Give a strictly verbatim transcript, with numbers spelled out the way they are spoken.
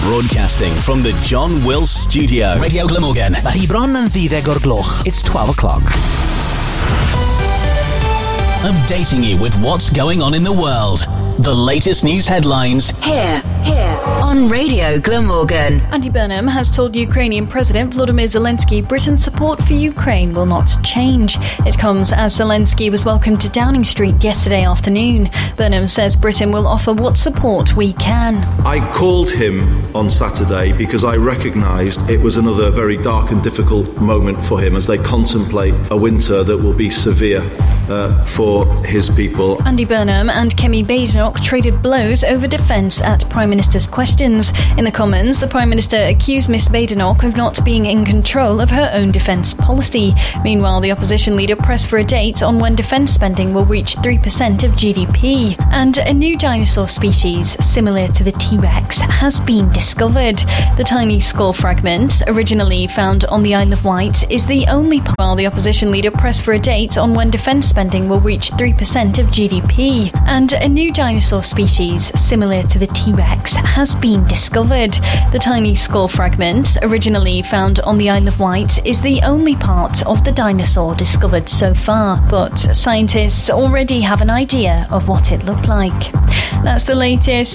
Broadcasting from the John Wills Studio. Radio Glamorgan. Mae hi bron yn ddeuddeg o'r gloch. It's twelve o'clock. Updating you with what's going on in the world. The latest news headlines. Here, here, on Radio Glamorgan. Andy Burnham has told Ukrainian President Volodymyr Zelensky Britain's support for Ukraine will not change. It comes as Zelensky was welcomed to Downing Street yesterday afternoon. Burnham says Britain will offer what support we can. I called him on Saturday because I recognised it was another very dark and difficult moment for him as they contemplate a winter that will be severe uh, for his people. Andy Burnham and Kemi Badenoch traded blows over defence at Prime Minister's questions. In the Commons, the Prime Minister accused Miss Badenoch of not being in control of her own defence policy. Meanwhile, the opposition leader pressed for a date on when defence spending will reach three percent of G D P. And a new dinosaur species, similar to the T-Rex, has been discovered. The tiny skull fragment, originally found on the Isle of Wight, is the only part while the opposition leader pressed for a date on when defence spending will reach three percent of G D P. And a new dinosaur species, similar to the T-Rex, has been discovered. The tiny skull fragment, originally found on the Isle of Wight, is the only part of the dinosaur discovered so far, but scientists already have an idea of what it looked like. That's the latest.